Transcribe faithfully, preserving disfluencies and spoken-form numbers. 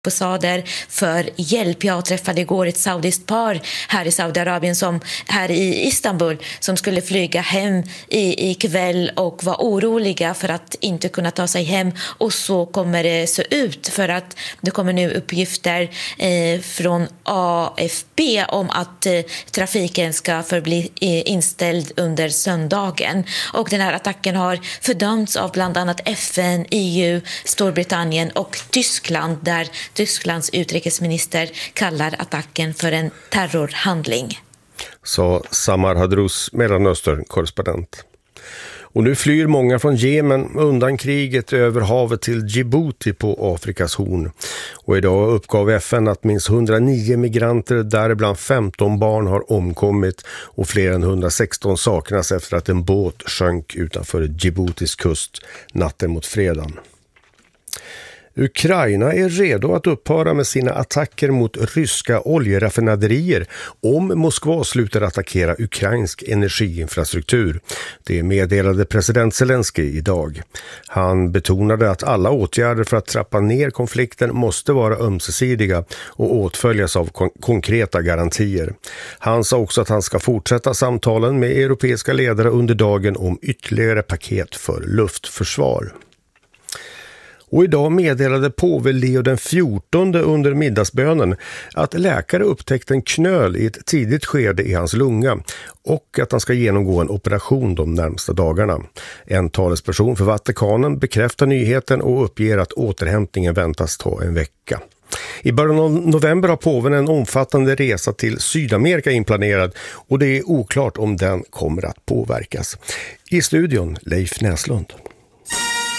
ambassader för hjälp. Jag träffade igår ett saudiskt par här i Saudiarabien, som här i Istanbul, som skulle flyga hem i, i kväll och var oroliga för att inte kunna ta sig hem. Och så kommer det se ut, för att det kommer nu uppgifter eh, från A F P om att eh, trafiken ska förbli eh, inställd under söndagen. Och den här attacken har fördömts av bland annat F N, E U, Storbritannien och Tyskland, där Tysklands utrikesminister kallar attacken för en terrorhandling. Sa Samar Hadrous, Mellanöstern-korrespondent. Och nu flyr många från Jemen undan kriget över havet till Djibouti på Afrikas horn. Och idag uppgav F N att minst hundranio migranter, däribland femton barn, har omkommit och fler än hundrasexton saknas efter att en båt sjönk utanför Djiboutis kust natten mot fredagen. Ukraina är redo att upphöra med sina attacker mot ryska oljeraffinaderier om Moskva slutar attackera ukrainsk energiinfrastruktur. Det meddelade president Zelensky idag. Han betonade att alla åtgärder för att trappa ner konflikten måste vara ömsesidiga och åtföljas av kon- konkreta garantier. Han sa också att han ska fortsätta samtalen med europeiska ledare under dagen om ytterligare paket för luftförsvar. Och idag meddelade påve Leo den fjortonde under middagsbönen att läkare upptäckte en knöl i ett tidigt skede i hans lunga och att han ska genomgå en operation de närmsta dagarna. En talesperson för Vatikanen bekräftar nyheten och uppger att återhämtningen väntas ta en vecka. I början av november har påven en omfattande resa till Sydamerika inplanerad och det är oklart om den kommer att påverkas. I studion Leif Näslund.